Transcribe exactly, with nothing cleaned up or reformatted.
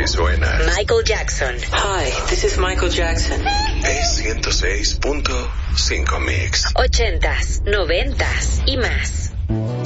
Así suena Michael Jackson. Hi, this is Michael Jackson. Es ciento seis punto cinco Mix. Ochentas, noventas y más.